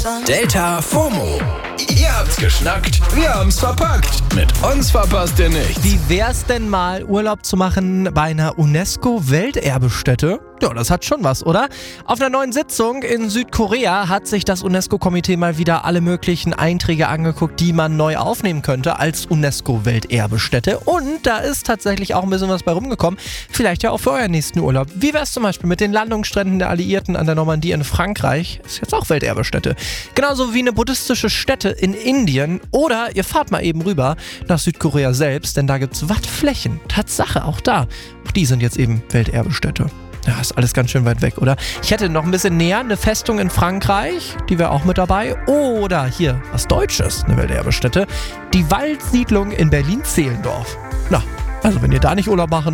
Delta FOMO. Ihr habt's geschnackt, wir haben's verpackt. Mit uns verpasst ihr nichts. Wie wär's denn mal, Urlaub zu machen bei einer UNESCO-Welterbestätte? Ja, das hat schon was, oder? Auf einer neuen Sitzung in Südkorea hat sich das UNESCO-Komitee mal wieder alle möglichen Einträge angeguckt, die man neu aufnehmen könnte als UNESCO-Welterbestätte. Und da ist tatsächlich auch ein bisschen was bei rumgekommen. Vielleicht ja auch für euren nächsten Urlaub. Wie wär's zum Beispiel mit den Landungsstränden der Alliierten an der Normandie in Frankreich? Ist jetzt auch Welterbestätte. Genauso wie eine buddhistische Stätte in Indien. Oder ihr fahrt mal eben rüber nach Südkorea selbst, denn da gibt's Wattflächen. Tatsache, auch da. Auch die sind jetzt eben Welterbestätte. Ja, ist alles ganz schön weit weg, oder? Ich hätte noch ein bisschen näher eine Festung in Frankreich, die wäre auch mit dabei. Oder hier, was Deutsches, eine Welterbestätte, die Waldsiedlung in Berlin-Zehlendorf. Na, also wenn ihr da nicht Urlaub machen